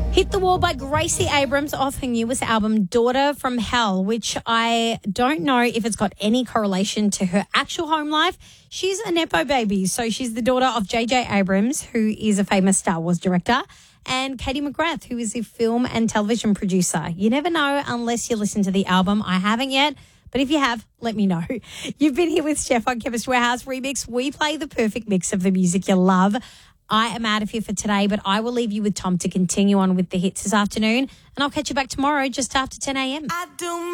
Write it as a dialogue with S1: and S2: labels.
S1: Hit the Wall by Gracie Abrams off her newest album, Daughter from Hell, which I don't know if it's got any correlation to her actual home life. She's a Nepo baby, so she's the daughter of J.J. Abrams, who is a famous Star Wars director, and Katie McGrath, who is a film and television producer. You never know unless you listen to the album. I haven't yet, but if you have, let me know. You've been here with Steph on Chemist Warehouse Remix. We play the perfect mix of the music you love. I am out of here for today, but I will leave you with Tom to continue on with the hits this afternoon, and I'll catch you back tomorrow just after 10 a.m.